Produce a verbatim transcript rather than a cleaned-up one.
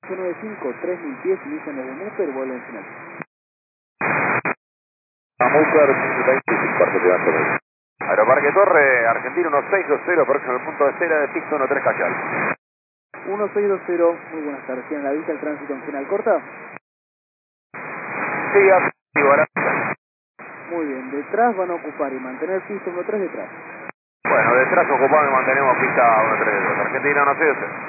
nueve cinco, tres mil pies, inician desde Múper, vuelven final. A Múper, veinticinco, Argentina. Aeroparque Torre, Argentina uno seis dos cero, próximo al punto de cera de pista uno tres Cayal. uno seis dos cero, muy buenas tardes. ¿Tienen la vista el tránsito en final corta? Sí, afirmativo, gracias. Muy bien, detrás van a ocupar y mantener pista uno tres detrás. Bueno, detrás ocupamos y mantenemos pista uno tres dos. Argentina uno seis dos cero.